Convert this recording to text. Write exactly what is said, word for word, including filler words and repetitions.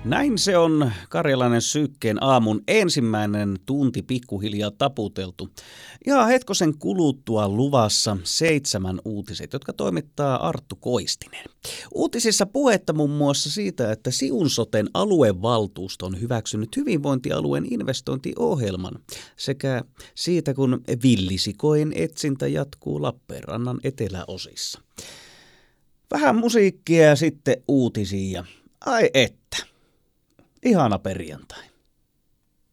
Näin se on Karjalainen Sykkeen aamun ensimmäinen tunti pikkuhiljaa taputeltu. Ja hetkosen kuluttua luvassa seitsemän uutiset, jotka toimittaa Arttu Koistinen. Uutisissa puhetta muun muassa siitä, että Siunsoten aluevaltuusto on hyväksynyt hyvinvointialueen investointiohjelman sekä siitä, kun villisikojen etsintä jatkuu Lappeenrannan eteläosissa. Vähän musiikkia ja sitten uutisia. Ai että. Ihana perjantai.